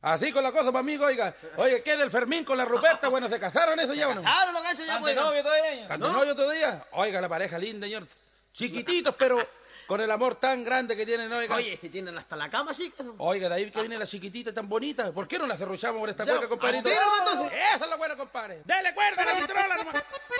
Así con la cosa, pues, amigo, oiga. Oye, ¿qué del Fermín con la Ruperta? Bueno, ¿se casaron eso ya o no? Claro, los ganchos ya, ¿Están de pues. novio todavía? ¿Están de novio todavía? Oiga, la pareja linda, señor. Chiquititos, pero con el amor tan grande que tienen, oiga. Oye, si tienen hasta la cama, chicas. Oiga, de ahí que viene la chiquitita tan bonita. ¿Por qué no la cerruchamos por esta Ya, cueca, compadrito? al tiro, entonces. Esa es la buena, compadre. Dele cuerda a la vitrola nomás.